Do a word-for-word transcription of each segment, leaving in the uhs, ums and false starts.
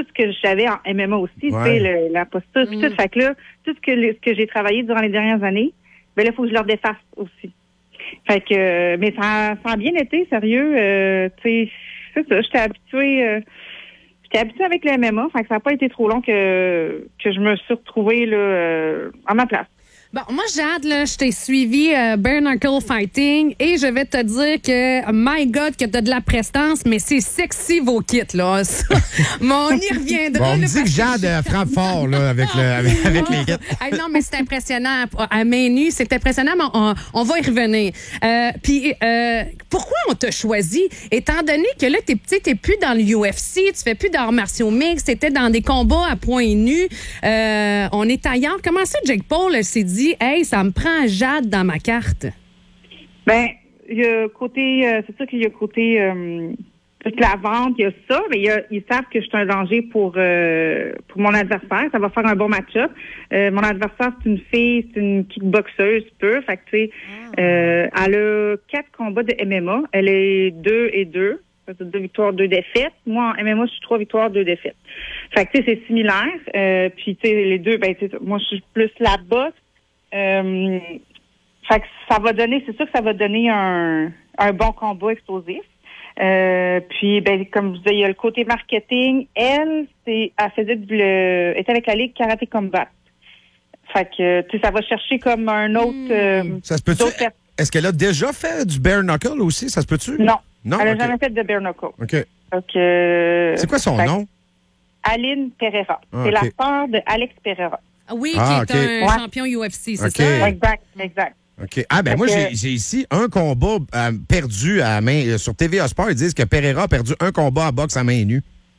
tout ce que j'avais en M M A aussi, Ouais. tu sais, le- la posture, puis Mm. tout. Fait que là, tout ce que, le- ce que j'ai travaillé durant les dernières années, ben là, il faut que je leur défasse aussi. Fait que, euh, mais ça, ça a bien été, sérieux. Euh, tu sais, c'est ça, j'étais habituée, euh, j'étais habituée avec le M M A, fait que ça n'a pas été trop long que, que je me suis retrouvée, là, euh, à ma place. Bon, moi, Jade, là, je t'ai suivi euh, Bare Knuckle Fighting et je vais te dire que, my God, que t'as de la prestance, mais c'est sexy vos kits, là. Ça. Mais on y reviendra. Bon, on me là, dit parce que Jade euh, frappe fort là, avec, le, avec, avec les kits. Hey, non, mais c'est impressionnant. À, à main nue, c'est impressionnant, mais on, on va y revenir. Euh, Puis, euh, pourquoi on t'a choisi? Étant donné que là, t'es petit, t'es plus dans le U F C, tu fais plus d'arts martiaux mixtes, t'étais dans des combats à poings nus. Euh, on est ailleurs. Comment ça, Jake Paul elle, s'est dit, hey, ça me prend Jade dans ma carte? Ben, il y a côté, euh, c'est sûr qu'il y a côté, euh, toute la vente, il y a ça, mais il y a, ils savent que je suis un danger pour euh, pour mon adversaire. Ça va faire un bon match-up. Euh, mon adversaire, c'est une fille, c'est une kickboxeuse pure. Fait que, tu sais, euh, elle a quatre combats de M M A. Elle est deux et deux. C'est deux victoires, deux défaites. Moi, en M M A, je suis trois victoires, deux défaites. Fait que, tu sais, c'est similaire. Euh, puis, tu sais, les deux, ben, tu sais, moi, je suis plus la bosse. Euh, fait que ça va donner, c'est sûr que ça va donner un, un bon combat explosif. Euh, puis, ben, comme je disais, il y a le côté marketing. Elle, c'est, elle faisait du, le, était avec la Ligue Karaté Combat. Fait que, tu sais, ça va chercher comme un autre, Mm. euh, Ça se peut-tu? d'autres personnes. Est-ce qu'elle a déjà fait du bare knuckle aussi? Ça se peut-tu? Non. Non? Elle n'a OK. jamais fait de bare knuckle. OK. Donc, euh, C'est quoi son fait- nom? Aline Pereira. Ah, c'est la OK. sœur de Alex Pereira. Ah oui, Ah, qui est OK. un Ouais. champion U F C, c'est OK. ça? Exact, exact. OK. Ah, ben Fait moi, que- j'ai j'ai ici un combat euh, perdu à main. euh, Sur T V A Sport, ils disent que Pereira a perdu un combat à boxe à main nue.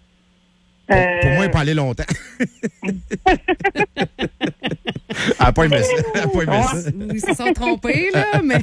Pour, Euh, pour moi, il peut aller longtemps. Elle n'a pas aimé ça. Elle n'a pas aimé ça. Ils se sont trompés, là, mais,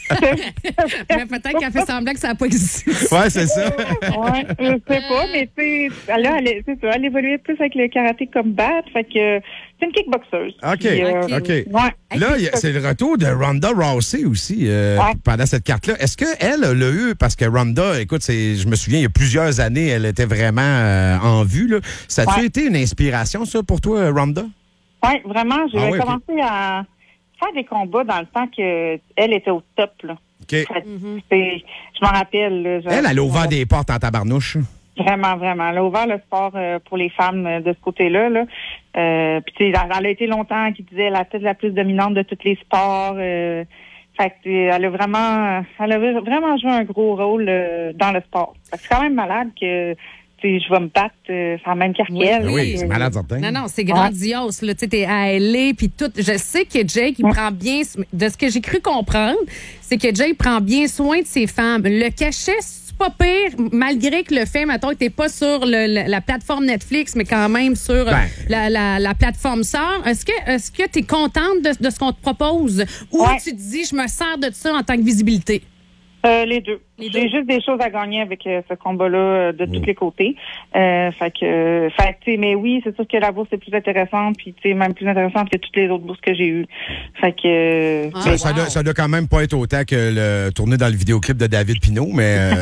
mais peut-être qu'elle fait semblant que ça n'a pas existé. Ouais, c'est ça. Ouais, je sais pas, mais tu sais, là, elle, est- c'est ça, elle évoluait plus avec le karaté combat, fait que c'est une kickboxeuse. OK. Puis, euh, OK. OK. Ouais. Là, il y a- c'est le retour de Ronda Rousey aussi euh, Ouais. pendant cette carte-là. Est-ce qu'elle l'a eu? Parce que Ronda, écoute, c'est, je me souviens, il y a plusieurs années, elle était vraiment euh, en vue. Là. Ça a-tu Ouais. été une inspiration, ça, pour toi, Ronda? Oui, vraiment, j'ai Ah ouais, commencé à faire des combats dans le temps qu'elle était au top, là. OK. Fait que c'est- je m'en rappelle, là. je- Elle, elle a ouvert des portes en tabarnouche. Vraiment, vraiment. Elle a ouvert le sport euh, pour les femmes euh, de ce côté-là. Là. Euh, puis, tu sais, elle, elle a été longtemps qui disait la tête la plus dominante de tous les sports. Euh, fait que, euh, elle a vraiment, elle a vraiment joué un gros rôle euh, dans le sport. Fait que c'est quand même malade que, tu sais, je vais me battre euh, sur la même carte Oui, qu'elle. Ben oui, Euh, c'est malade, certain. Non, non, c'est grandiose. Là, tu sais, t'es à L A, puis tout. Je sais que Jake, il Ouais. prend bien... De ce que j'ai cru comprendre, c'est que Jake prend bien soin de ses femmes. Le cachet, c'est pas pire, malgré que le fait, mettons, que t'es pas sur le- la, la plateforme Netflix, mais quand même sur euh, Ben. la, la, la plateforme sœur. Est-ce que est-ce que t'es contente de, de ce qu'on te propose? Ou Ouais. tu te dis, je me sers de ça en tant que visibilité? Euh, les deux. Les deux. J'ai juste des choses à gagner avec euh, ce combat-là euh, de tous les côtés. Euh, fait que, euh, fait que, tu sais, mais oui, c'est sûr que la bourse est plus intéressante, puis tu sais, même plus intéressante que toutes les autres bourses que j'ai eues. Fait que, euh, Ah, Ça, ça wow. doit, ça doit quand même pas être autant que le tourné dans le vidéoclip de David Pinault, mais euh,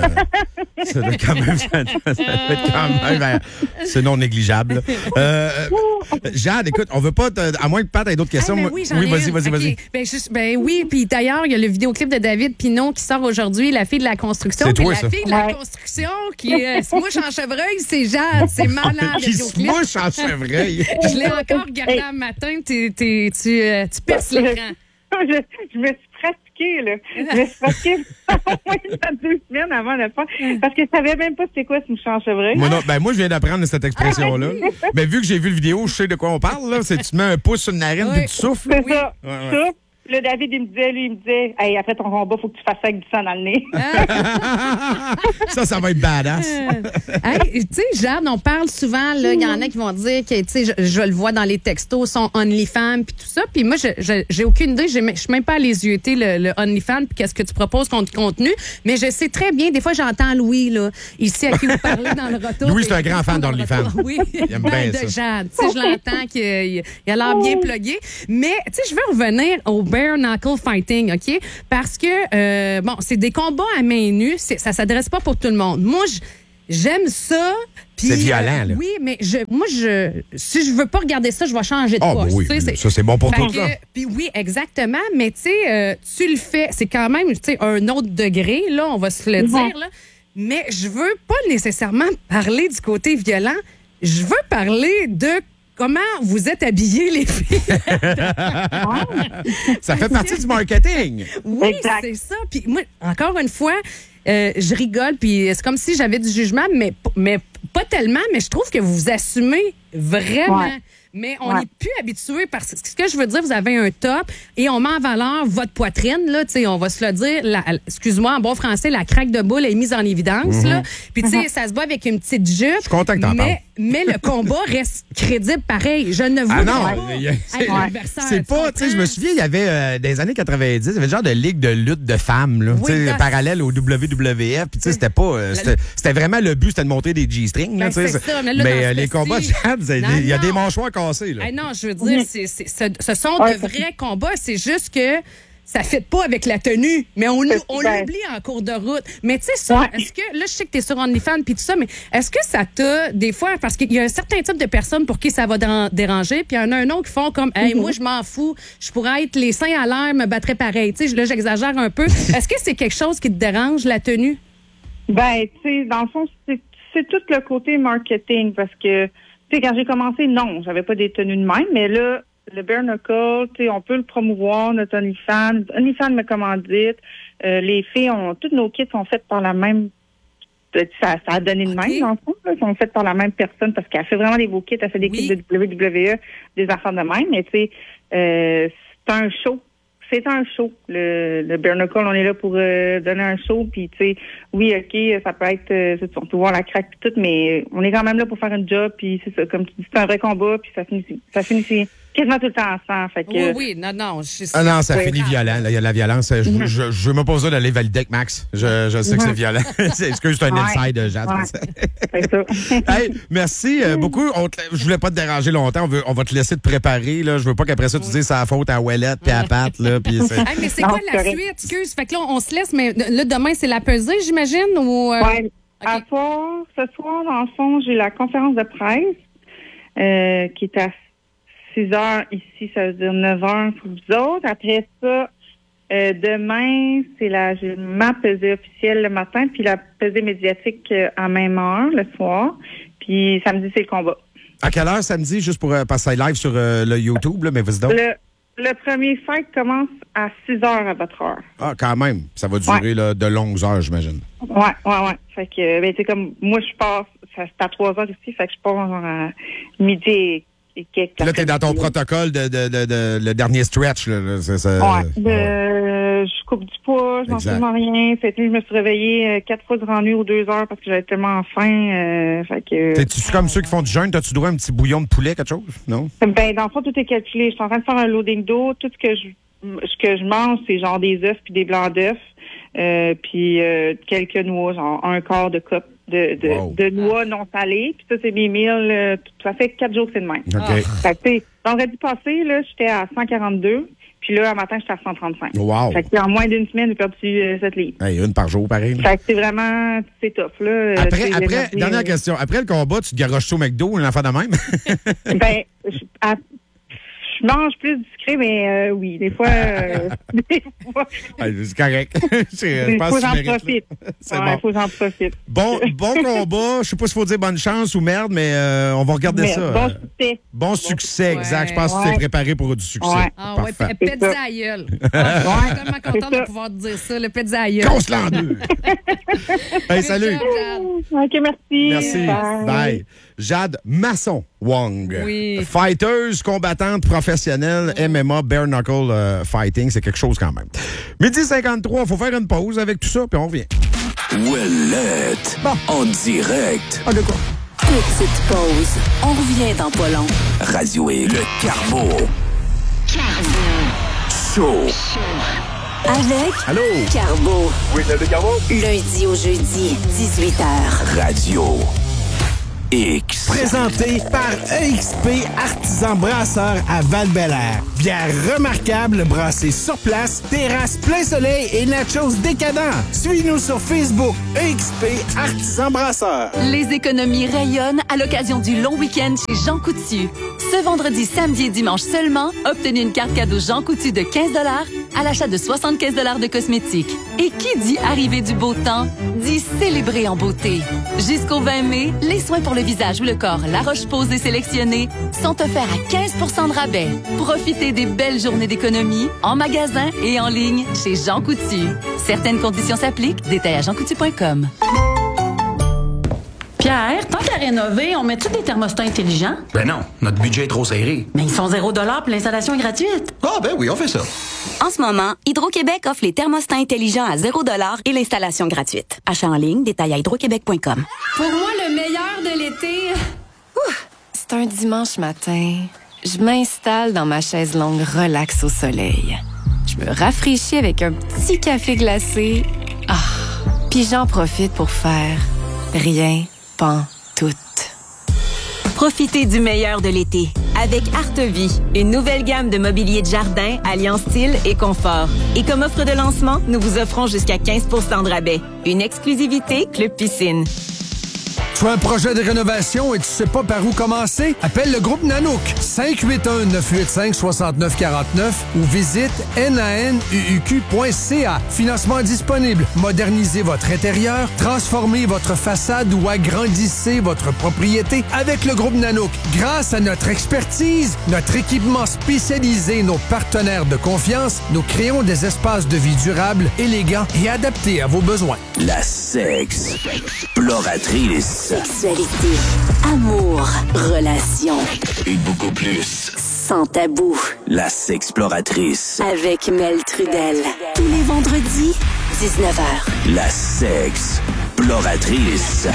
ça doit quand même, ça doit, ça doit être quand même, euh, c'est non négligeable. Euh, Jade, écoute, on veut pas, te- à moins que Pat ait d'autres questions. Ah, ben moi- oui, j'en ai vas-y, une. vas-y, OK. vas-y. Ben, juste- ben oui, puis d'ailleurs, il y a le vidéoclip de David Pinot qui sort aujourd'hui, La fille de la construction. C'est Puis toi, la ça. fille de la Ouais. construction qui euh, se mouche en chevreuil, c'est Jade. C'est malade, le Qui se vidéoclip. mouche en chevreuil. Je l'ai encore regardé un matin. T'es- t'es- tu, euh, tu perces l'écran. je, je me suis pratiquée, là. Je me suis pratiquée au moins il y a deux semaines avant de le faire. Parce que je savais même pas c'était quoi ce mouche en chevreuil. Moi, non, ben moi, je viens d'apprendre cette expression-là. Mais vu que j'ai vu le vidéo, je sais de quoi on parle. Là. C'est tu te mets un pouce sur une narine Oui. puis tu souffles. C'est Oui. ça. Ouais, ouais. Ça. Le David, il me disait, lui, il me disait, hey, après ton combat, faut que tu fasses ça avec du sang dans le nez. Ça, ça va être badass. Hey, tu sais, Jade, on parle souvent, là, il y en a qui vont dire que, tu sais, je, je le vois dans les textos, son OnlyFans puis tout ça. Puis moi, je, je- j'ai aucune idée, j'ai- je suis même pas allée yeuter le, le OnlyFans puis qu'est-ce que tu proposes comme contenu. Mais je sais très bien, des fois, j'entends Louis, là, ici, à qui vous parlez dans le retour. Louis, c'est un grand fan Dans le d'OnlyFans. retour. Oui. Il aime bien de ça. Jade. Tu sais, je l'entends qu'il il a l'air bien plugué. Mais, tu sais, je veux revenir au bare knuckle fighting, OK? Parce que, euh, bon, c'est des combats à main nue. C'est- Ça s'adresse pas pour tout le monde. Moi, je j'aime ça. Puis, c'est violent, là. Euh, oui, mais je, moi, je, si je veux pas regarder ça, je vais changer de Ah, poste. ben oui, tu sais, c'est- ça, c'est bon pour Fait tout, que- ça. Puis oui, exactement. Mais tu sais, euh, tu le fais. C'est quand même, tu sais, un autre degré, là, on va se le Mhm. dire, là. Mais je veux pas nécessairement parler du côté violent. Je veux parler de comment vous êtes habillés, les filles. Ça fait partie du marketing. Oui, Exact. c'est ça. Puis moi, encore une fois, euh, je rigole, puis c'est comme si j'avais du jugement, mais, mais pas tellement, mais je trouve que vous vous assumez vraiment. Ouais. Mais on Ouais. n'est plus habitué parce que ce que je veux dire, vous avez un top et on met en valeur votre poitrine, là, tu sais, on va se le dire, la- excuse-moi, en bon français, la craque de boule est mise en évidence, là. Puis, tu sais, ça se bat avec une petite jupe. Je suis content que t'en parles. mais, mais le combat reste crédible pareil. Je ne vous Ah non, pas il y a- être c'est l'adversaire, c'est tu pas, tu sais, je me comprends? souviens, il y avait euh, des années quatre-vingt-dix, il y avait le genre de ligue de lutte de femmes, là, Oui, tu sais, là, parallèle au W W F, puis tu sais, c'était pas, euh, c'était c'était vraiment le but, c'était de monter des G-strings, là, Ben, tu sais. c'est ça, mais là, dans euh, ce les combats de cas-ci- Chad, c'est- Non, il y a non. des mâchoires cassés, là. Hey, non, je veux dire, c'est, c'est- ce, ce sont Ouais, de ça- vrais combats. C'est juste que ça ne fit pas avec la tenue. Mais on, C'est on super. l'oublie en cours de route. Mais tu sais, ça, Ouais. est-ce que, là, je sais que tu es sur OnlyFans puis tout ça, mais est-ce que ça t'a, des fois, parce qu'il y a un certain type de personnes pour qui ça va déran- déranger, puis il y en a un autre qui font comme, hey, moi, je m'en fous, je pourrais être les seins à l'air, me battrais pareil. Tu sais, là, j'exagère un peu. Est-ce que c'est quelque chose qui te dérange, la tenue? Ben, tu sais, dans le fond, c'est c'est tout le côté marketing parce que, tu sais, quand j'ai commencé, non, j'avais pas des tenues de même, mais là, le bare knuckle, tu sais, on peut le promouvoir, notre OnlyFans. OnlyFans me commandite. Euh, les filles ont, toutes nos kits sont faites par la même, ça, ça a donné de Ok. même, dans le fond, là, sont faites par la même personne parce qu'elle fait vraiment des beaux kits, elle fait des Oui. kits de W W E, des affaires de même, mais tu sais, euh, c'est un show. C'est un show. Le, le bare knuckle, on est là pour euh, donner un show. Puis, tu sais, oui, OK, ça peut être, euh, c'est- on peut voir la craque puis tout, mais on est quand même là pour faire un job. Puis, c'est ça, comme tu dis, c'est un vrai combat. Puis, ça finit, ça finit quasiment tout le temps ensemble. Fait que, Oui, oui, non, non. Je, Ah non, ça Ouais. finit violent. Là. Il y a de la violence. Je, Mhm. je, je veux même pas besoin d'aller valider avec Max. Je, je sais que c'est Mhm. violent. C'est- Excuse, c'est un Ouais. inside, Jade. Ouais. c'est ça. Hey, merci euh, beaucoup. On te- je voulais pas te déranger longtemps. On, veut, on va te laisser te préparer. Là. Je veux pas qu'après ça, tu dises c'est la faute à Ouellette puis à Pat. Là, puis c'est- Hey, mais c'est Non, quoi c'est la correct. suite? Excuse. Fait que là, on se laisse, mais là, demain, c'est la pesée, j'imagine? Ou, euh, Ouais. OK. À soir, ce soir, dans le fond, j'ai la conférence de presse euh, qui est à six heures ici, ça veut dire neuf heures pour vous autres. Après ça, euh, demain, c'est la j'ai ma pesée officielle le matin, puis la pesée médiatique euh, à même heure le soir. Puis samedi, c'est le combat. À quelle heure samedi, juste pour euh, passer live sur euh, le YouTube, là, mais vas-y donc. Le, le premier fight commence à six heures à votre heure. Ah, quand même. Ça va durer là, de longues heures, j'imagine. Ouais, ouais, ouais. Fait que, ben, tu sais, comme, moi, je pars, ça, c'est à trois heures ici, fait que je pars genre à midi et, et quelques. Là, t'es dans ton protocole de, de, de, de- le dernier stretch. Là, là, c'est, c'est- Ouais. ouais. Euh, je coupe du poids, je mange Exact. absolument rien. Cette nuit, je me suis réveillée euh, quatre fois durant la nuit aux deux heures parce que j'avais tellement faim. Euh, fait que, T'es-tu comme ceux qui font du jeûne? T'as-tu droit à un petit bouillon de poulet, quelque chose? Non? ben, dans le fond, tout est calculé. Je suis en train de faire un loading d'eau. Tout ce que je, ce que je mange, c'est genre des œufs puis des blancs d'œufs. Euh, puis euh, quelques noix, genre un quart de cup de, de, Wow. de noix non salées. Puis ça, c'est mes meals. euh, ça fait quatre jours que c'est de même. OK. Ah. Fait que, tu sais, vendredi passé, là, j'étais à cent quarante-deux. Puis là, un matin, j'étais à cent trente-cinq. Wow. Fait que, en moins d'une semaine, j'ai perdu euh, sept livres. Hey, une par jour, pareil. là. Fait que c'est vraiment, c'est tough, là. Euh, Après, c'est après l'énergie, dernière euh, question. Après le combat, tu te garoches au McDo, une affaire de même? Ben, je, à- je mange plus discret, mais euh, oui, des fois, euh, des fois, Hey, c'est correct. C'est- je il pense faut que tu j'en mérites, là. profite. C'est Ouais, bon. faut que j'en profite. Bon, bon combat. Je sais pas s'il faut dire bonne chance ou merde, mais euh, on va regarder Mais ça. bon Euh, succès. Bon succès, exact. Je pense que tu Ouais. t'es préparé pour du succès. Ouais. Ah ouais, Parfait. pète C'est ça. à gueule. Ah, je suis tellement contente C'est de ça. pouvoir te dire ça, le pète à gueule. Grosse l'en deux. Hey, salut. Good job, Jade. OK, merci. Merci. Bye. Jade Masson-Wong. Oui. Fighteuse, combattante professionnelle, M M A, bare knuckle euh, fighting, c'est quelque chose quand même. Midi cinquante-trois, il faut faire une pause avec tout ça, puis on revient. Ouellette. Bon. En direct. Ah, de quoi? Petite pause. On revient dans pas long. Radio et le Carbo. Show. Avec Allô? Carbo. Oui, Carbo. Lundi au jeudi, dix-huit heures. Radio. X. Présenté par E X P Artisan Brasseur à Val-Bélair. Bière remarquable brassée sur place, terrasse plein soleil et nachos décadents. Suis-nous sur Facebook, E X P Artisan Brasseur. Les économies rayonnent à l'occasion du long week-end chez Jean Coutu. Ce vendredi, samedi et dimanche seulement, obtenez une carte cadeau Jean Coutu de quinze dollars à l'achat de soixante-quinze dollars de cosmétiques. Et qui dit arrivée du beau temps, dit célébrer en beauté. Jusqu'au vingt mai, les soins pour le visage ou le corps La Roche-Posay sélectionnés sont offerts à quinze pour cent de rabais. Profitez des belles journées d'économie en magasin et en ligne chez Jean Coutu. Certaines conditions s'appliquent. Détails à jean coutu point com. Pierre, tant qu'à rénover, on met-tu des thermostats intelligents? Ben non, notre budget est trop serré. Mais ils sont zéro dollar puis l'installation est gratuite. Ah ben oui, on fait ça. En ce moment, Hydro-Québec offre les thermostats intelligents à zéro dollar et l'installation gratuite. Achat en ligne, détail à hydro québec point com. Pour moi, le meilleur de l'été, Ouh, c'est un dimanche matin. Je m'installe dans ma chaise longue relax au soleil. Je me rafraîchis avec un petit café glacé. Ah, puis j'en profite pour faire rien, pantoute. Profitez du meilleur de l'été avec Artevie, une nouvelle gamme de mobilier de jardin alliant style et confort. Et comme offre de lancement, nous vous offrons jusqu'à quinze pour cent de rabais. Une exclusivité Club Piscine. Tu as un projet de rénovation et tu sais pas par où commencer? Appelle le groupe Nanook cinq huit un neuf huit cinq six neuf quatre neuf ou visite nanuq point c a. Financement disponible. Modernisez votre intérieur, transformez votre façade ou agrandissez votre propriété avec le groupe Nanook. Grâce à notre expertise, notre équipement spécialisé et nos partenaires de confiance, nous créons des espaces de vie durables, élégants et adaptés à vos besoins. La sexploratrice. Sexualité, amour, relations. Et beaucoup plus. Sans tabou. La sexploratrice. Avec Mel Trudel. Tous les vendredis, dix-neuf heures. La sexploratrice.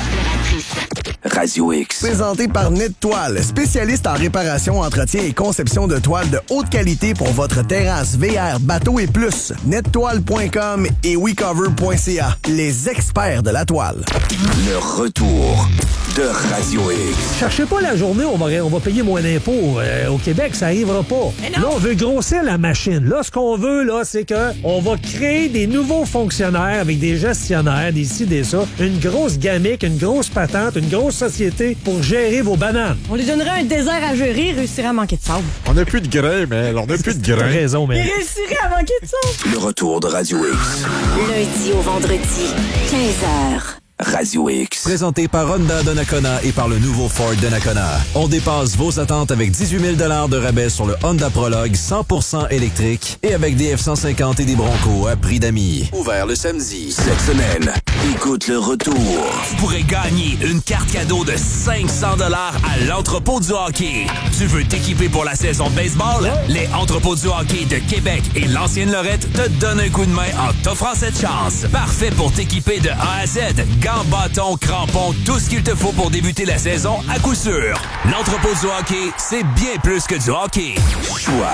Radio X. Présenté par Net-Toile, spécialiste en réparation, entretien et conception de toiles de haute qualité pour votre terrasse, V R, bateau et plus. net toile point com et we cover point c a. Les experts de la toile. Le retour de Radio X. Cherchez pas la journée où on va, on va payer moins d'impôts. Euh, au Québec, ça arrivera pas. Là, on veut grossir la machine. Là, ce qu'on veut, là, c'est que on va créer des nouveaux fonctionnaires avec des gestionnaires, des ci, des ça. Une grosse gamique, une grosse patente, une grosse société pour gérer vos bananes. On lui donnerait un désert à gérer, il réussirait à manquer de sable. On n'a plus de grains, mais on n'a plus de grains. T'as raison, mais... Il réussirait à manquer de sable. Le retour de Radio X. Lundi au vendredi, quinze heures. Radio X. Présenté par Honda Donnacona et par le nouveau Ford Donnacona. On dépasse vos attentes avec dix-huit mille dollars de rabais sur le Honda Prologue cent pour cent électrique et avec des F cent cinquante et des Bronco à prix d'amis. Ouvert le samedi. Cette semaine, écoute le retour. Vous pourrez gagner une carte cadeau de cinq cents dollars à l'entrepôt du hockey. Tu veux t'équiper pour la saison de baseball? Les entrepôts du hockey de Québec et l'ancienne Lorette te donnent un coup de main en t'offrant cette chance. Parfait pour t'équiper de A à Z. Gants, bâtons, crampons, tout ce qu'il te faut pour débuter la saison à coup sûr. L'entrepôt du hockey, c'est bien plus que du hockey. Choix.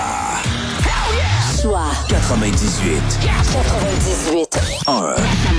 Choix. quatre-vingt-dix-huit. quatre-vingt-dix-huit. un.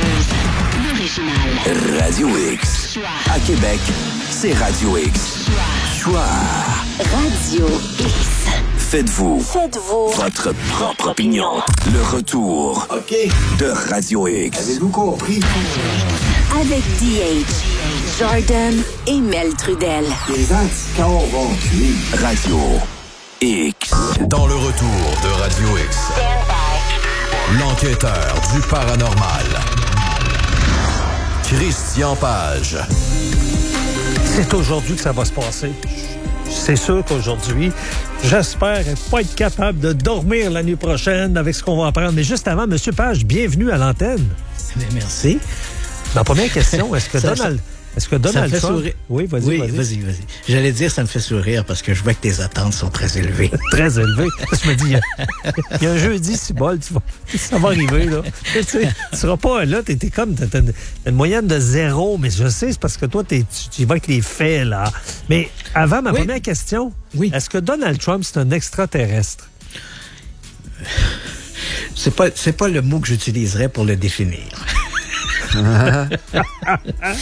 Radio X. À Québec, c'est Radio X. Choix. Radio X. Faites-vous. Faites-vous. Votre propre opinion. Le retour. OK. De Radio X. Avez-vous compris? Avec D H, Jordan et Mel Trudel. Les anticorps vont tuer. Radio X. Dans le retour de Radio X. L'enquêteur du paranormal. Christian Page. C'est aujourd'hui que ça va se passer. C'est sûr qu'aujourd'hui, j'espère pas être capable de dormir la nuit prochaine avec ce qu'on va apprendre. Mais juste avant, M. Page, bienvenue à l'antenne. Merci. Ma première question, est-ce que ça, Donald... Ça... Est-ce que Donald Trump... Sourire. Oui, vas-y, oui, vas-y. vas-y, vas-y. J'allais dire, ça me fait sourire parce que je vois que tes attentes sont très élevées. Très élevées. Je me dis, il y a, il y a un jeudi, si bol, tu vas, ça va arriver, là. Tu sais, tu seras pas là, t'es, t'es comme, t'as, t'as une moyenne de zéro, mais je sais, c'est parce que toi, t'es, tu, tu y vas avec les faits, là. Mais avant, ma oui. première question, oui. Est-ce que Donald Trump, c'est un extraterrestre? C'est pas, c'est pas le mot que j'utiliserais pour le définir.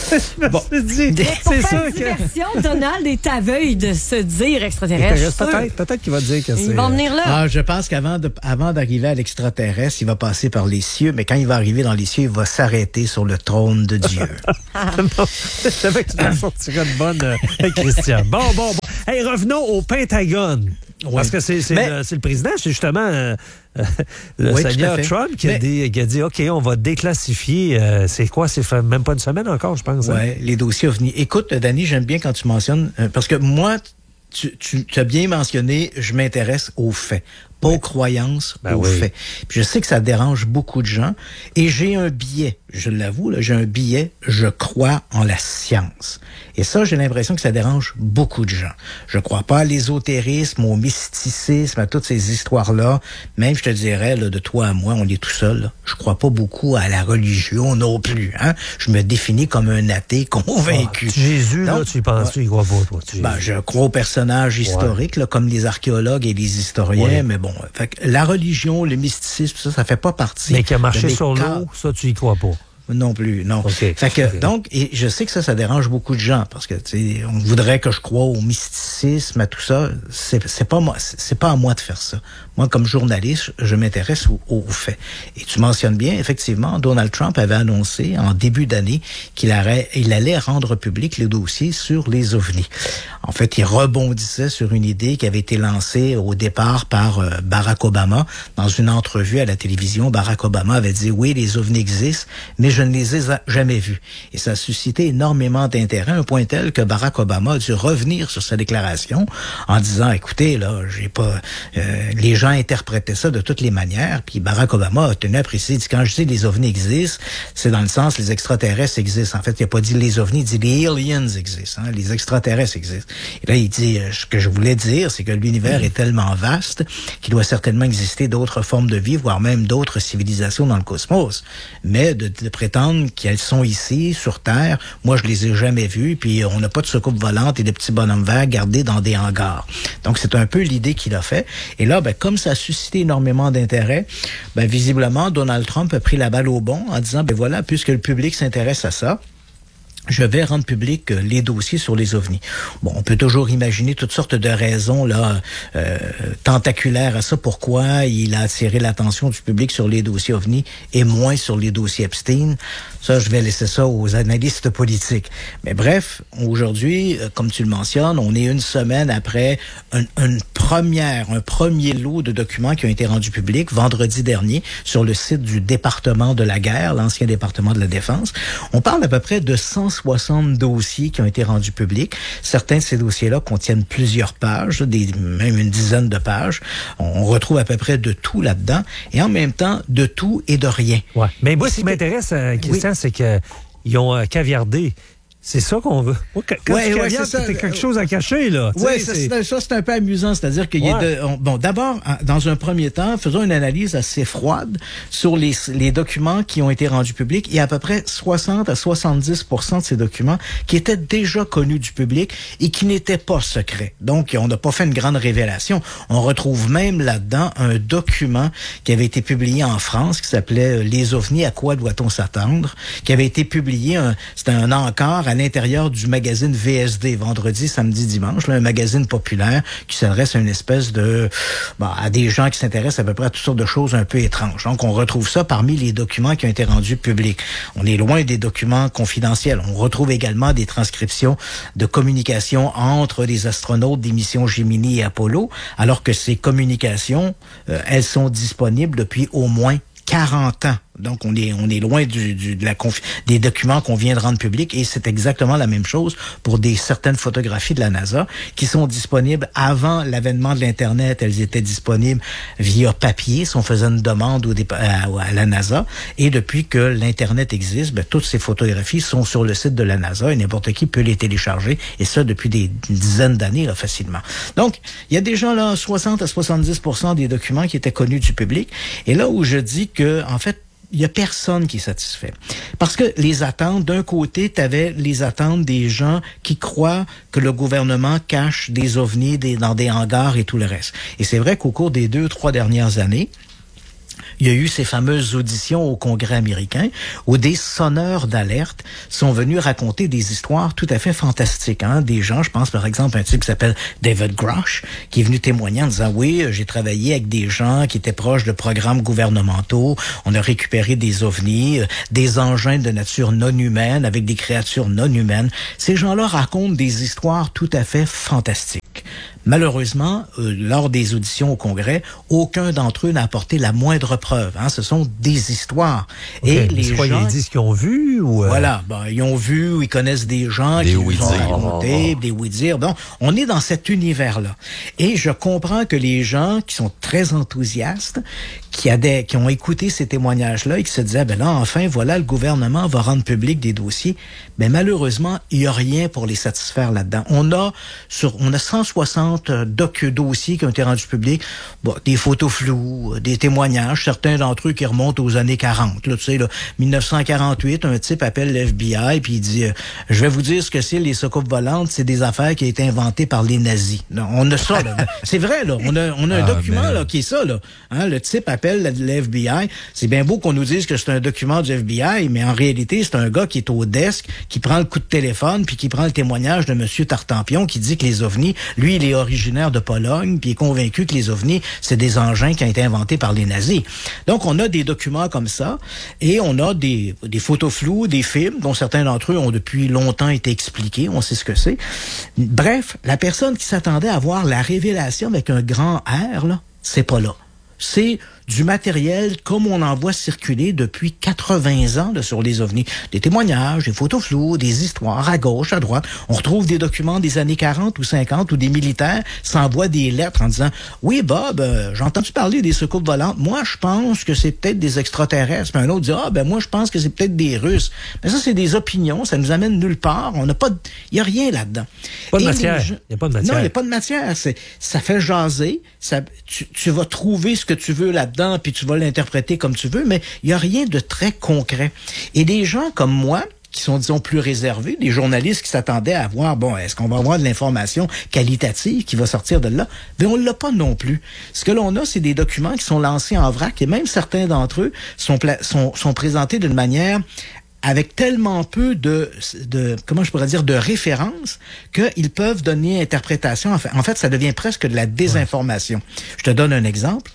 Bon, c'est, c'est ça que... diversion, Donald est aveugle de se dire extraterrestre. Peut-être, peut-être qu'il va dire que c'est... Ils vont venir là. Ah, je pense qu'avant de, avant d'arriver à l'extraterrestre, il va passer par les cieux, mais quand il va arriver dans les cieux, il va s'arrêter sur le trône de Dieu. Non, je savais que tu en sortirais de bonne, euh, Christian. Bon, bon, bon. Hey, revenons au Pentagone. Oui. Parce que c'est, c'est, mais... le, c'est le président, c'est justement euh, euh, le oui, seigneur Trump qui, mais... a dit, qui a dit, OK, on va déclassifier. Euh, c'est quoi? C'est fait même pas une semaine encore, je pense. Oui, hein? Les dossiers OVNI. Écoute, Danny, j'aime bien quand tu mentionnes, euh, parce que moi, tu, tu, tu as bien mentionné, je m'intéresse aux faits. Pas aux croyances, ben aux oui. faits. Puis je sais que ça dérange beaucoup de gens. Et j'ai un biais, je l'avoue, là, j'ai un biais, je crois en la science. Et ça, j'ai l'impression que ça dérange beaucoup de gens. Je crois pas à l'ésotérisme, au mysticisme, à toutes ces histoires-là. Même, je te dirais, là, de toi à moi, on est tout seul. Là. Je crois pas beaucoup à la religion non plus. Hein? Je me définis comme un athée convaincu. Ah, Jésus, Donc, là, tu y penses, ouais. tu y crois pas, toi? Tu... Ben, je crois aux personnages historiques, ouais. là, comme les archéologues et les historiens, ouais. mais bon, fait que la religion, le mysticisme, ça, ça fait pas partie. Mais qui a marché sur l'eau, ça, tu y crois pas? Non plus, non. Okay. Fait que, okay. donc, et je sais que ça, ça dérange beaucoup de gens parce que, tu sais, on voudrait que je croie au mysticisme, à tout ça. C'est, c'est pas moi, c'est pas à moi de faire ça. Moi, comme journaliste, je m'intéresse aux, aux faits. Et tu mentionnes bien, effectivement, Donald Trump avait annoncé en début d'année qu'il allait, il allait rendre public les dossiers sur les ovnis. En fait, il rebondissait sur une idée qui avait été lancée au départ par euh, Barack Obama. Dans une entrevue à la télévision, Barack Obama avait dit, oui, les ovnis existent, mais je ne les ai jamais vus. Et ça a suscité énormément d'intérêt, un point tel que Barack Obama a dû revenir sur sa déclaration en disant, écoutez, là, j'ai pas... Euh, les gens interprétaient ça de toutes les manières, puis Barack Obama a tenu à préciser, dit, quand je dis les ovnis existent, c'est dans le sens les extraterrestres existent. En fait, il n'a pas dit les ovnis, il dit les aliens existent, hein, les extraterrestres existent. Et là, il dit, euh, ce que je voulais dire, c'est que l'univers mmh. est tellement vaste qu'il doit certainement exister d'autres formes de vie, voire même d'autres civilisations dans le cosmos. Mais de, de prétendre qu'elles sont ici, sur Terre, moi, je les ai jamais vues, puis on n'a pas de soucoupe volante et des petits bonhommes verts gardés dans des hangars. Donc, c'est un peu l'idée qu'il a fait. Et là, ben, comme ça a suscité énormément d'intérêt, ben, visiblement, Donald Trump a pris la balle au bon en disant, ben voilà, puisque le public s'intéresse à ça, je vais rendre public euh, les dossiers sur les ovnis. Bon, on peut toujours imaginer toutes sortes de raisons là euh, tentaculaires à ça. Pourquoi il a attiré l'attention du public sur les dossiers ovnis et moins sur les dossiers Epstein? Ça, je vais laisser ça aux analystes politiques. Mais bref, aujourd'hui, euh, comme tu le mentionnes, on est une semaine après un, une première, un premier lot de documents qui ont été rendus publics vendredi dernier sur le site du département de la guerre, l'ancien département de la défense. On parle à peu près de cent soixante dossiers qui ont été rendus publics. Certains de ces dossiers-là contiennent plusieurs pages, des, même une dizaine de pages. On retrouve à peu près de tout là-dedans. Et en même temps, de tout et de rien. Ouais. Mais moi, ce qui m'intéresse, euh, Christian, oui. c'est qu'ils ont euh, caviardé. C'est ça qu'on veut. Quand ouais, tu caviardes, ouais, c'est quelque chose à cacher, là. Oui, ça, c'est... ça, c'est un peu amusant. C'est-à-dire qu'il ouais. y a de... On, bon, d'abord, dans un premier temps, faisons une analyse assez froide sur les, les documents qui ont été rendus publics. Il y a à peu près soixante à soixante-dix pour cent de ces documents qui étaient déjà connus du public et qui n'étaient pas secrets. Donc, on n'a pas fait une grande révélation. On retrouve même là-dedans un document qui avait été publié en France qui s'appelait « Les ovnis, à quoi doit-on s'attendre ?» qui avait été publié, un, c'était un encart à l'intérieur du magazine V S D, vendredi, samedi, dimanche, là, un magazine populaire qui s'adresse à une espèce de... Bon, à des gens qui s'intéressent à peu près à toutes sortes de choses un peu étranges. Donc, on retrouve ça parmi les documents qui ont été rendus publics. On est loin des documents confidentiels. On retrouve également des transcriptions de communication entre les astronautes des missions Gemini et Apollo, alors que ces communications, euh, elles sont disponibles depuis au moins quarante ans. Donc, on est, on est loin du, du, de la confi- des documents qu'on vient de rendre publics et c'est exactement la même chose pour des certaines photographies de la NASA qui sont disponibles avant l'avènement de l'Internet. Elles étaient disponibles via papier si on faisait une demande au dép- à, à la NASA. Et depuis que l'Internet existe, ben, toutes ces photographies sont sur le site de la NASA et n'importe qui peut les télécharger et ça depuis des dizaines d'années là, facilement. Donc, il y a déjà là soixante à soixante-dix pour cent des documents qui étaient connus du public. Et là où je dis que, en fait, il y a personne qui est satisfait. Parce que les attentes, d'un côté, tu avais les attentes des gens qui croient que le gouvernement cache des ovnis des, dans des hangars et tout le reste. Et c'est vrai qu'au cours des deux, trois dernières années, il y a eu ces fameuses auditions au Congrès américain où des sonneurs d'alerte sont venus raconter des histoires tout à fait fantastiques. Hein? Des gens, je pense par exemple à un type qui s'appelle David Grosh, qui est venu témoigner en disant « Oui, j'ai travaillé avec des gens qui étaient proches de programmes gouvernementaux, on a récupéré des ovnis, des engins de nature non humaine avec des créatures non humaines. » Ces gens-là racontent des histoires tout à fait fantastiques. Malheureusement, euh, lors des auditions au Congrès, aucun d'entre eux n'a apporté la moindre preuve. Hein. Ce sont des histoires. Okay, Et les quoi, gens, ils disent qu'ils ont vu ou euh... voilà, ben, ils ont vu, ou ils connaissent des gens des qui oui ont raconté, des oui-dire. Bon, on est dans cet univers-là. Et je comprends que les gens qui sont très enthousiastes, qui, a des, qui ont écouté ces témoignages-là et qui se disaient, ben là, enfin, voilà, le gouvernement va rendre public des dossiers. Mais ben, malheureusement, il n'y a rien pour les satisfaire là-dedans. On a sur, on a cent soixante docu-dossiers qui ont été rendus publics. Bon, des photos floues, des témoignages, certains d'entre eux qui remontent aux années quarante. Là, tu sais, là, dix-neuf cent quarante-huit, un type appelle l'F B I puis il dit, euh, je vais vous dire ce que c'est, les soucoupes volantes, c'est des affaires qui ont été inventées par les nazis. Non, on a ça, là. C'est vrai, là. On a, on a un Ah, document, mais... là, qui est ça, là. Hein, le type appelle l'F B I. C'est bien beau qu'on nous dise que c'est un document du F B I, mais en réalité, c'est un gars qui est au desk, qui prend le coup de téléphone, puis qui prend le témoignage de Monsieur Tartampion, qui dit que les ovnis, lui, il est originaire de Pologne, puis il est convaincu que les ovnis, c'est des engins qui ont été inventés par les nazis. Donc, on a des documents comme ça, et on a des, des photos floues, des films, dont certains d'entre eux ont depuis longtemps été expliqués, on sait ce que c'est. Bref, la personne qui s'attendait à voir la révélation avec un grand R, là, c'est pas là. C'est du matériel comme on en voit circuler depuis quatre-vingts ans là, sur les ovnis. Des témoignages, des photos floues, des histoires à gauche, à droite. On retrouve des documents des années quarante ou cinquante où des militaires s'envoient des lettres en disant « Oui, Bob, euh, j'ai entendu parler des soucoupes volantes. Moi, je pense que c'est peut-être des extraterrestres. » Puis un autre dit « Ah, ben moi, je pense que c'est peut-être des Russes. » Mais ça, c'est des opinions. Ça nous amène nulle part. On n'a pas... Il n'y a rien là-dedans. Pas de Et matière. gens... Il n'y a pas de matière. Non, il n'y a pas de matière. C'est... Ça fait jaser. Ça... Tu, tu vas trouver ce que tu veux là-dedans puis tu vas l'interpréter comme tu veux, mais il n'y a rien de très concret. Et des gens comme moi, qui sont, disons, plus réservés, des journalistes qui s'attendaient à voir, bon, est-ce qu'on va avoir de l'information qualitative qui va sortir de là? Mais on ne l'a pas non plus. Ce que l'on a, c'est des documents qui sont lancés en vrac, et même certains d'entre eux sont, pla- sont, sont présentés d'une manière avec tellement peu de, de, comment je pourrais dire, de références qu'ils peuvent donner interprétation. En fait, en fait, ça devient presque de la désinformation. Ouais. Je te donne un exemple.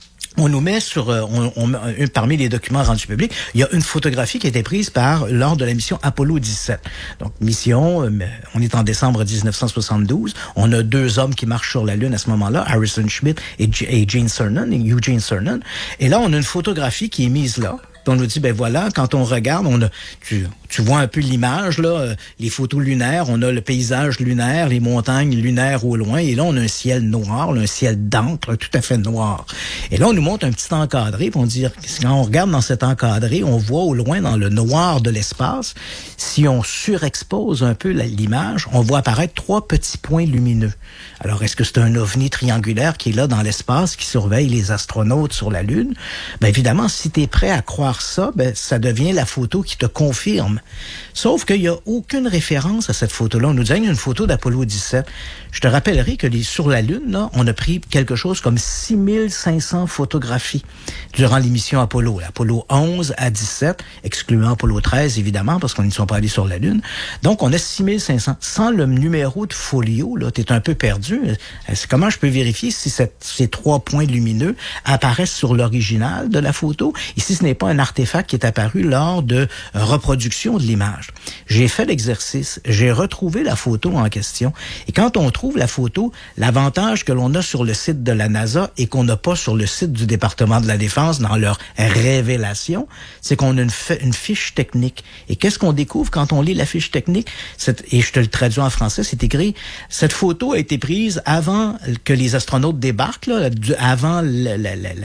On nous met sur, on, on, on, parmi les documents rendus publics, il y a une photographie qui a été prise par lors de la mission Apollo dix-sept. Donc, mission, euh, on est en décembre dix-neuf cent soixante-douze. On a deux hommes qui marchent sur la Lune à ce moment-là, Harrison Schmitt et, G- et Gene Cernan, et Eugene Cernan. Et là, on a une photographie qui est mise là. On nous dit, ben voilà, quand on regarde, on a, tu, tu vois un peu l'image, là, euh, les photos lunaires, on a le paysage lunaire, les montagnes lunaires au loin, et là, on a un ciel noir, là, un ciel d'encre, là, tout à fait noir. Et là, on nous montre un petit encadré, puis on dit, quand on regarde dans cet encadré, on voit au loin, dans le noir de l'espace, si on surexpose un peu la, l'image, on voit apparaître trois petits points lumineux. Alors, est-ce que c'est un ovni triangulaire qui est là dans l'espace, qui surveille les astronautes sur la Lune? Ben évidemment, si tu es prêt à croire ça, ben, ça devient la photo qui te confirme. Sauf qu'il n'y a aucune référence à cette photo-là. On nous dit une photo d'Apollo dix-sept. Je te rappellerai que les, sur la Lune, là, on a pris quelque chose comme six mille cinq cents photographies durant l'émission Apollo. Apollo onze à dix-sept, excluant Apollo treize, évidemment, parce qu'on ne sont pas allés sur la Lune. Donc, on a six mille cinq cents. Sans le numéro de folio, là, t'es un peu perdu. C'est comment je peux vérifier si cette, ces trois points lumineux apparaissent sur l'original de la photo et si ce n'est pas un artefact qui est apparu lors de reproduction de l'image. J'ai fait l'exercice, j'ai retrouvé la photo en question. Et quand on trouve la photo, l'avantage que l'on a sur le site de la NASA et qu'on n'a pas sur le site du département de la Défense dans leur révélation, c'est qu'on a une, f- une fiche technique. Et qu'est-ce qu'on découvre quand on lit la fiche technique? Cette, et je te le traduis en français, c'est écrit, cette photo a été prise avant que les astronautes débarquent, là, avant la, la, la,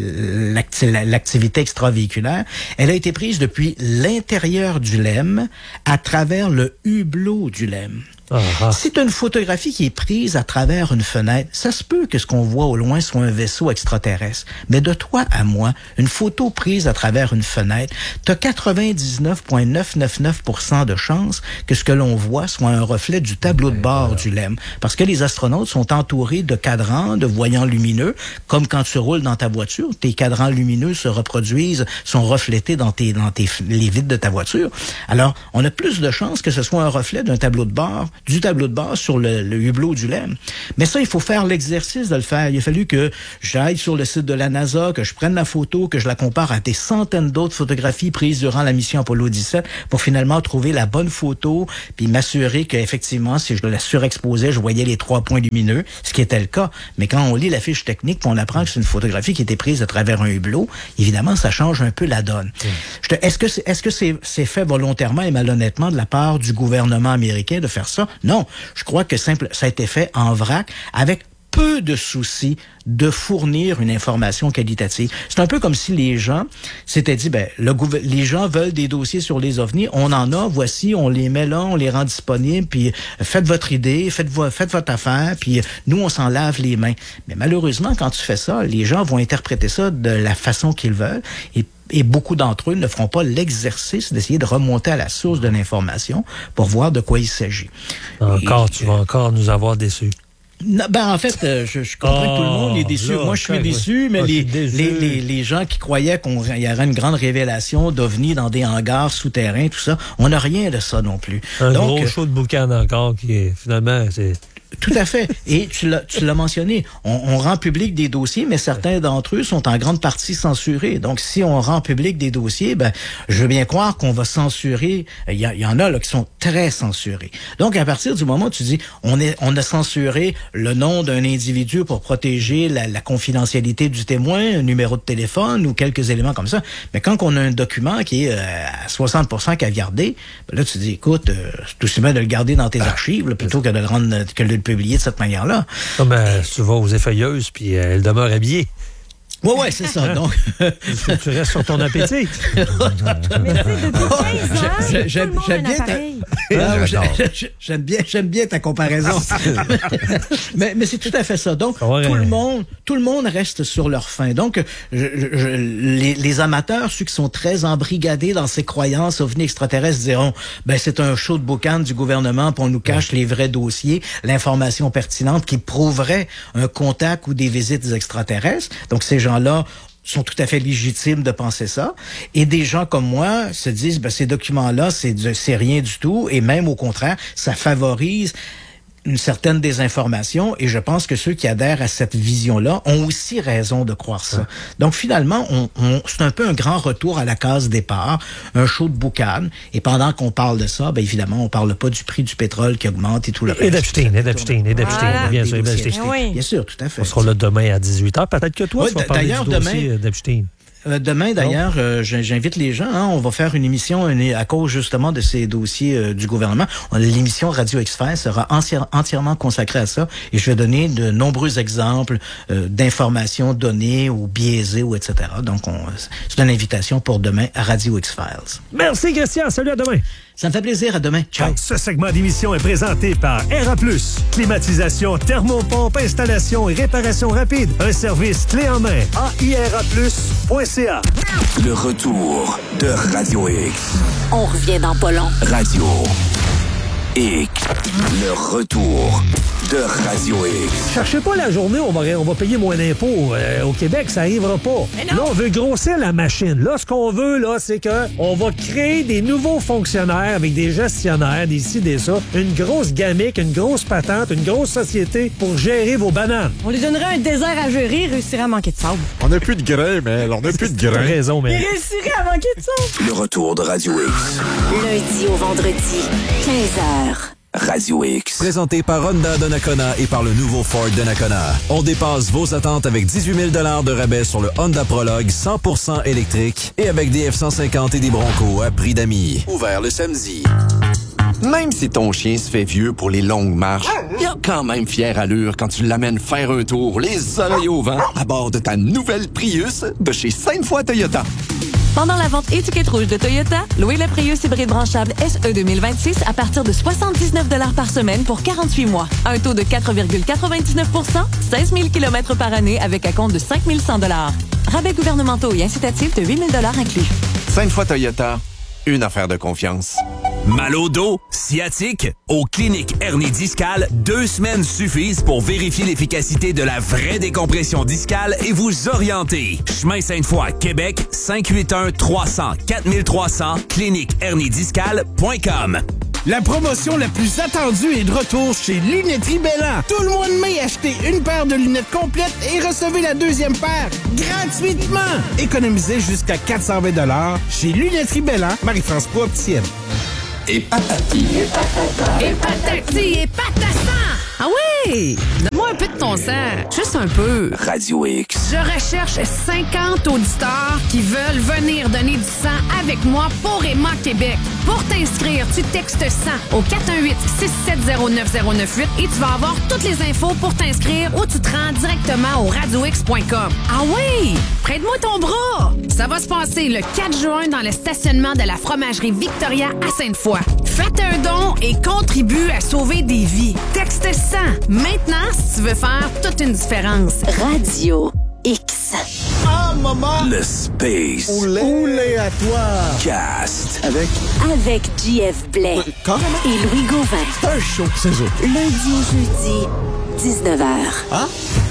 la, l'activité extravéhiculaire. Elle a été prise depuis l'intérieur du L E M à travers le hublot du L E M. Uh-huh. Si tu as une photographie qui est prise à travers une fenêtre, ça se peut que ce qu'on voit au loin soit un vaisseau extraterrestre. Mais de toi à moi, une photo prise à travers une fenêtre, tu as quatre-vingt-dix-neuf virgule neuf cent quatre-vingt-dix-neuf pour cent de chances que ce que l'on voit soit un reflet du tableau de bord du L E M. Parce que les astronautes sont entourés de cadrans, de voyants lumineux, comme quand tu roules dans ta voiture, tes cadrans lumineux se reproduisent, sont reflétés dans tes, dans tes, les vitres de ta voiture. Alors, on a plus de chances que ce soit un reflet d'un tableau de bord, du tableau de bord sur le, le hublot du L E M. Mais ça, il faut faire l'exercice de le faire. Il a fallu que j'aille sur le site de la NASA, que je prenne la photo, que je la compare à des centaines d'autres photographies prises durant la mission Apollo dix-sept pour finalement trouver la bonne photo, puis m'assurer qu'effectivement, si je la surexposais, je voyais les trois points lumineux, ce qui était le cas. Mais quand on lit la fiche technique, on apprend que c'est une photographie qui était prise à travers un hublot, évidemment, ça change un peu la donne. Mmh. Je te, est-ce que c'est, est-ce que c'est, c'est fait volontairement et malhonnêtement de la part du gouvernement américain de faire ça? Non. Je crois que simple, ça a été fait en vrac avec peu de soucis de fournir une information qualitative. C'est un peu comme si les gens s'étaient dit, ben, le gouver- les gens veulent des dossiers sur les ovnis, on en a, voici, on les met là, on les rend disponibles, puis faites votre idée, faites, vo- faites votre affaire, puis nous, on s'en lave les mains. Mais malheureusement, quand tu fais ça, les gens vont interpréter ça de la façon qu'ils veulent, et Et beaucoup d'entre eux ne feront pas l'exercice d'essayer de remonter à la source de l'information pour voir de quoi il s'agit. Encore, et, tu vas encore nous avoir déçus. Non, ben en fait, euh, je, je comprends oh, que tout le monde est déçu. Là, Moi, je suis okay, déçu, ouais. mais ah, les, déçu. les, les, les gens qui croyaient qu'il y aurait une grande révélation d'ovnis dans des hangars souterrains, tout ça, on n'a rien de ça non plus. Un Donc, gros show de boucan encore qui est, finalement, c'est... Tout à fait. Et tu l'as, tu l'as mentionné. On, on rend public des dossiers, mais certains d'entre eux sont en grande partie censurés. Donc, si on rend public des dossiers, ben, je veux bien croire qu'on va censurer. Il y, y en a là qui sont très censurés. Donc, à partir du moment où tu dis, on est, on a censuré le nom d'un individu pour protéger la, la confidentialité du témoin, un numéro de téléphone ou quelques éléments comme ça. Mais quand on a un document qui est euh, à soixante pour cent caviardé, ben là, tu dis, écoute, euh, c'est aussi bien de le garder dans tes archives là, plutôt que de le rendre, que de le publier de cette manière-là. Comme euh, tu vas aux effeuilleuses, puis euh, elle demeure habillée. Oui, oui, c'est ça. Donc, tu, tu restes sur ton appétit. Mais tu sais, depuis quinze ans, j'aime, j'aime, tout le monde j'aime bien ta... ah, j'aime bien, j'aime bien ta comparaison. mais, mais c'est tout à fait ça. Donc, ouais. tout le monde, tout le monde reste sur leur faim. Donc, je, je, les, les amateurs, ceux qui sont très embrigadés dans ces croyances ovnis extraterrestres, diront, ben c'est un show de boucan du gouvernement, puis on nous cache ouais. les vrais dossiers, l'information pertinente qui prouverait un contact ou des visites extraterrestres. Donc, ces gens gens-là sont tout à fait légitimes de penser ça. Et des gens comme moi se disent, ben, ces documents-là, c'est, c'est rien du tout. Et même au contraire, ça favorise une certaine désinformation. Et je pense que ceux qui adhèrent à cette vision-là ont aussi raison de croire ça. Ouais. Donc finalement, on, on, c'est un peu un grand retour à la case départ, un show de boucan. Et pendant qu'on parle de ça, ben évidemment, on parle pas du prix du pétrole qui augmente et tout le reste. Et d'Epstein, et d'Epstein, et d'Epstein, voilà. bien sûr, et d'Epstein. Oui. Bien sûr, tout à fait. On sera là demain à dix-huit heures. Peut-être que toi, oui, tu vas parler du dossier demain, d'Epstein. Euh, demain, d'ailleurs, euh, j'invite les gens. Hein, on va faire une émission une, à cause justement de ces dossiers euh, du gouvernement. L'émission Radio X-Files sera entière, entièrement consacrée à ça et je vais donner de nombreux exemples euh, d'informations données ou biaisées ou et cetera. Donc, on, c'est une invitation pour demain à Radio X-Files. Merci, Christian. Salut, à demain. Ça me fait plaisir. À demain. Ciao. Ce segment d'émission est présenté par R A plus. Climatisation, thermopompe, installation et réparation rapide. Un service clé en main. A I R A plus point C A. Le retour de Radio X. On revient dans pas long. Radio X. Le retour de Radio X. Cherchez pas la journée où on va, on va payer moins d'impôts. Euh, au Québec, ça arrivera pas. Là, on veut grossir la machine. Là, ce qu'on veut, là, c'est que on va créer des nouveaux fonctionnaires avec des gestionnaires, des ci, des ça, une grosse gamique, une grosse patente, une grosse société pour gérer vos bananes. On lui donnerait un désert à gérer, il réussirait à manquer de sable. On n'a plus de grain, mais on n'a plus de grain. T'as raison, mais... Il réussirait à manquer de sable. Le retour de Radio X. Lundi au vendredi, quinze heures. Radio X. Présenté par Honda Donnacona et par le nouveau Ford Donnacona. On dépasse vos attentes avec dix-huit mille dollars de rabais sur le Honda Prologue cent pour cent électrique et avec des F cent cinquante et des Broncos à prix d'amis. Ouvert le samedi. Même si ton chien se fait vieux pour les longues marches, il a quand même fière allure quand tu l'amènes faire un tour, les oreilles au vent, à bord de ta nouvelle Prius de chez Sainte-Foy Toyota. Pendant la vente étiquette rouge de Toyota, louez le Prius hybride branchable S E deux mille vingt-six à partir de soixante-dix-neuf dollars par semaine pour quarante-huit mois. Un taux de quatre virgule quatre-vingt-dix-neuf pour cent, seize mille kilomètres par année avec acompte de cinq mille cent dollars. Rabais gouvernementaux et incitatifs de huit mille dollars inclus. Cinq fois Toyota, une affaire de confiance. Mal au dos, sciatique, aux cliniques hernie discale, deux semaines suffisent pour vérifier l'efficacité de la vraie décompression discale et vous orienter. Chemin Sainte-Foy, Québec, cinq huit un trois cents quatre trois cents, clinique hernie discale point com. La promotion la plus attendue est de retour chez Lunetterie Belland. Tout le mois de mai, achetez une paire de lunettes complètes et recevez la deuxième paire gratuitement. Économisez jusqu'à quatre cent vingt dollars chez Lunetterie Belland, Marie-France Pro-Opticienne. Et patati. Et patati, et patassan. Ah oui! Donne-moi un peu de ton sang. Juste un peu. Radio X. Je recherche cinquante auditeurs qui veulent venir donner du sang avec moi pour Emma Québec. Pour t'inscrire, tu textes sang au quatre un huit, six sept zéro, neuf zéro neuf huit et tu vas avoir toutes les infos pour t'inscrire ou tu te rends directement au radio x point com. Ah oui! Prête-moi ton bras! Ça va se passer le quatre juin dans le stationnement de la fromagerie Victoria à Sainte-Foy. Faites un don et contribue à sauver des vies. Texte sang. Maintenant, si tu veux faire toute une différence. Radio X. Ah, maman! Le Space. Oulé, Oulé à toi! Cast. Avec. Avec J F Blais. Comment? Et Louis Gauvin. C'est un show, c'est ça. Lundi au jeudi, dix-neuf heures. Hein?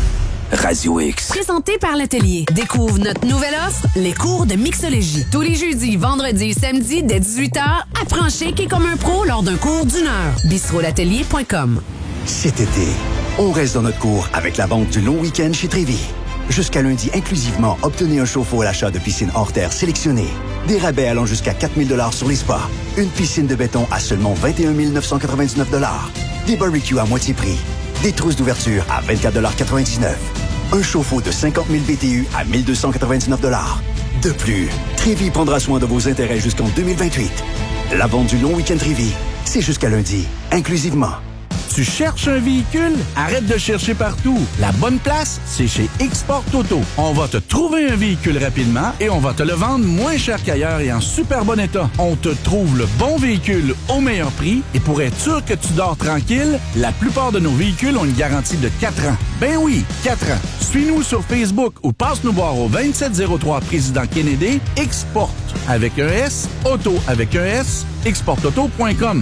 Radio X. Présenté par l'Atelier. Découvre notre nouvelle offre, les cours de mixologie. Tous les jeudis, vendredis et samedis dès dix-huit heures, apprends chic et comme un pro lors d'un cours d'une heure. bistrot l'atelier point com. Cet été, on reste dans notre cours avec la vente du long week-end chez Trévy. Jusqu'à lundi inclusivement, obtenez un chauffe-eau à l'achat de piscine hors terre sélectionnée. Des rabais allant jusqu'à quatre mille dollars sur les spas. Une piscine de béton à seulement vingt et un mille neuf cent quatre-vingt-dix-neuf dollars. Des barbecues à moitié prix. Des trousses d'ouverture à vingt-quatre dollars quatre-vingt-dix-neuf. Un chauffe-eau de cinquante mille B T U à mille deux cent quatre-vingt-dix-neuf dollars. De plus, Trévy prendra soin de vos intérêts jusqu'en deux mille vingt-huit. La vente du long week-end Trévy, c'est jusqu'à lundi, inclusivement. Tu cherches un véhicule? Arrête de chercher partout. La bonne place, c'est chez Export Auto. On va te trouver un véhicule rapidement et on va te le vendre moins cher qu'ailleurs et en super bon état. On te trouve le bon véhicule au meilleur prix et pour être sûr que tu dors tranquille, la plupart de nos véhicules ont une garantie de quatre ans. Ben oui, quatre ans. Suis-nous sur Facebook ou passe nous voir au vingt-sept zéro trois Président Kennedy. Export avec un S, auto avec un S, export auto point com.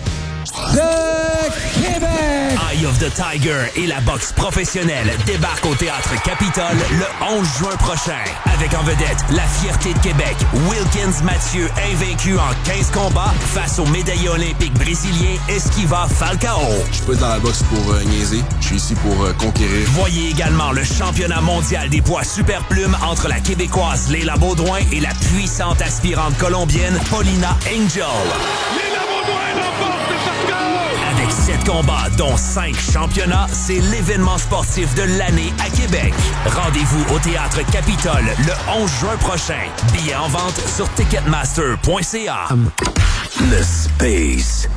De Québec! Eye of the Tiger et la boxe professionnelle débarquent au Théâtre Capitole le onze juin prochain. Avec en vedette la fierté de Québec, Wilkins Mathieu, invaincu en quinze combats face au médaillé olympique brésilien Esquiva Falcao. Je suis pas dans la boxe pour euh, niaiser. Je suis ici pour euh, conquérir. Voyez également le championnat mondial des poids super plumes entre la Québécoise Léla Baudouin et la puissante aspirante colombienne Paulina Angel. Léla Baudouin remporte Avec sept combats, dont cinq championnats, c'est l'événement sportif de l'année à Québec. Rendez-vous au Théâtre Capitole le onze juin prochain. Billets en vente sur ticketmaster point c a. Le Space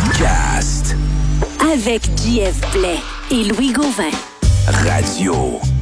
Cast. Avec J F Blais et Louis Gauvin. Radio